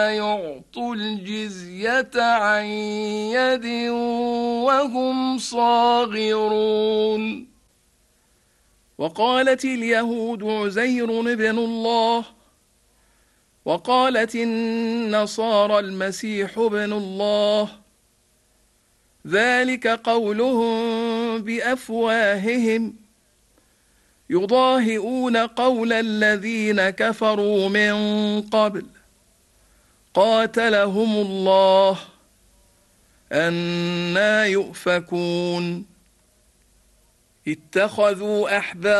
يعطوا الجزية عن يد وهم صاغرون. وقالت اليهود عزير ابن الله، وقالت النصارى المسيح ابن الله، ذلك قولهم بأفواههم يضاهئون قول الذين كفروا من قبل قاتلهم الله أنى يؤفكون. اتخذوا أحبارهم